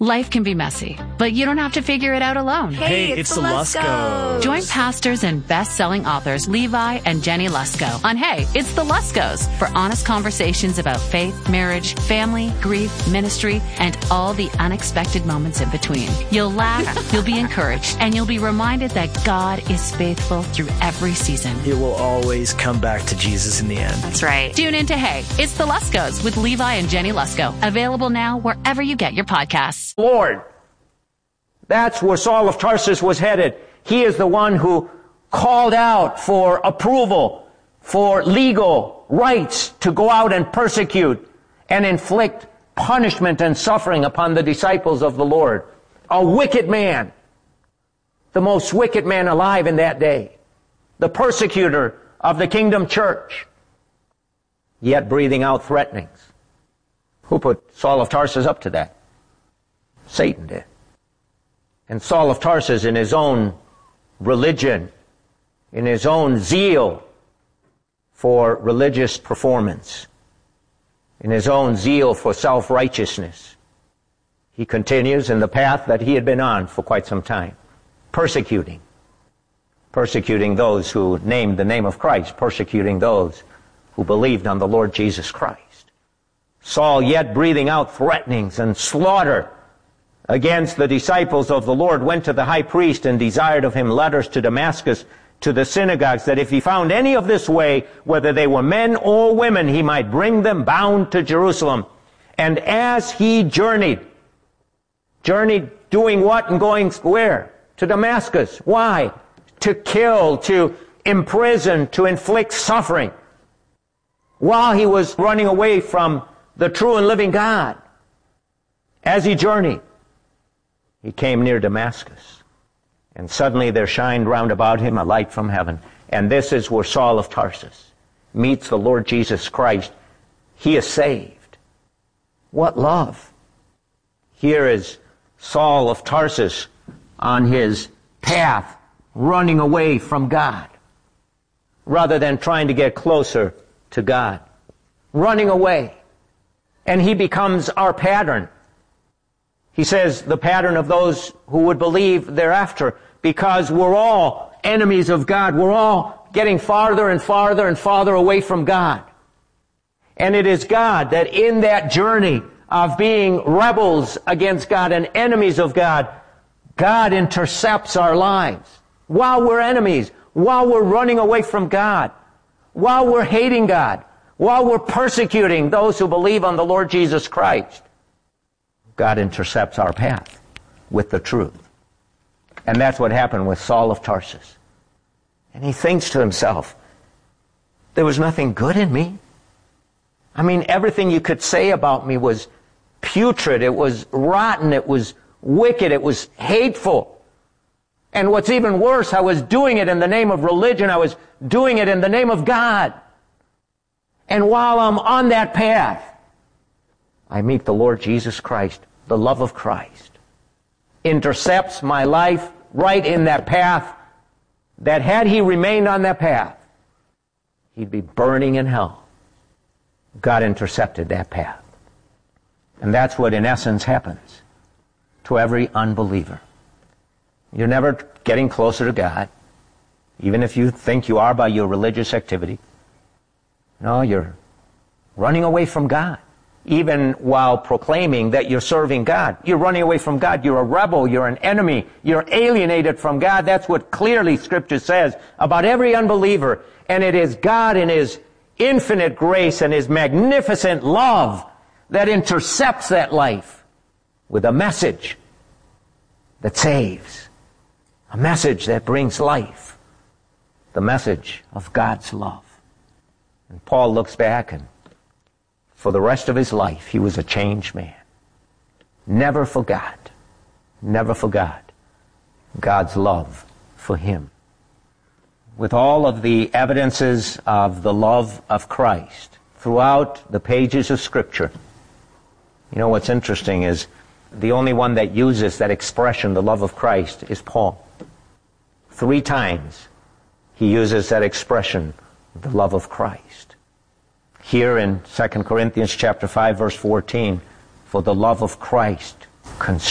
Life can be messy, but you don't have to figure it out alone. Hey, it's the Luskos. Join pastors and best-selling authors Levi and Jenny Lusko on Hey, It's the Luskos for honest conversations about faith, marriage, family, grief, ministry, and all the unexpected moments in between. You'll laugh, you'll be encouraged, and you'll be reminded that God is faithful through every season. It will always come back to Jesus in the end. That's right. Tune in to Hey, It's the Luskos with Levi and Jenny Lusko. Available now wherever you get your podcasts. Lord. That's where Saul of Tarsus was headed. He is the one who called out for approval, for legal rights to go out and persecute and inflict punishment and suffering upon the disciples of the Lord. A wicked man, the most wicked man alive in that day, the persecutor of the kingdom church, yet breathing out threatenings. Who put Saul of Tarsus up to that? Satan did. And Saul of Tarsus, in his own religion, in his own zeal for religious performance, in his own zeal for self-righteousness, he continues in the path that he had been on for quite some time, persecuting those who named the name of Christ, persecuting those who believed on the Lord Jesus Christ. Saul, yet breathing out threatenings and slaughter against the disciples of the Lord, went to the high priest and desired of him letters to Damascus, to the synagogues, that if he found any of this way, whether they were men or women, he might bring them bound to Jerusalem. And as he journeyed doing what and going where? To Damascus. Why? To kill, to imprison, to inflict suffering. While he was running away from the true and living God, as he journeyed, he came near Damascus, and suddenly there shined round about him a light from heaven. And this is where Saul of Tarsus meets the Lord Jesus Christ. He is saved. What love! Here is Saul of Tarsus on his path, running away from God, rather than trying to get closer to God. Running away. And he becomes our pattern. He says the pattern of those who would believe thereafter, because we're all enemies of God. We're all getting farther and farther and farther away from God. And it is God that in that journey of being rebels against God and enemies of God, God intercepts our lives. While we're enemies, while we're running away from God, while we're hating God, while we're persecuting those who believe on the Lord Jesus Christ, God intercepts our path with the truth. And that's what happened with Saul of Tarsus. And he thinks to himself, there was nothing good in me. I mean, everything you could say about me was putrid, it was rotten, it was wicked, it was hateful. And what's even worse, I was doing it in the name of religion, I was doing it in the name of God. And while I'm on that path, I meet the Lord Jesus Christ. The love of Christ intercepts my life right in that path that had he remained on that path, he'd be burning in hell. God intercepted that path. And that's what in essence happens to every unbeliever. You're never getting closer to God, even if you think you are by your religious activity. No, you're running away from God. Even while proclaiming that you're serving God, you're running away from God. You're a rebel. You're an enemy. You're alienated from God. That's what clearly Scripture says about every unbeliever. And it is God in His infinite grace and His magnificent love that intercepts that life with a message that saves, a message that brings life, the message of God's love. And Paul looks back, and for the rest of his life, he was a changed man. Never forgot God's love for him. With all of the evidences of the love of Christ throughout the pages of Scripture, you know what's interesting is the only one that uses that expression, the love of Christ, is Paul. 3 times he uses that expression, the love of Christ. Here in 2 Corinthians chapter 5, verse 14, for the love of Christ consumes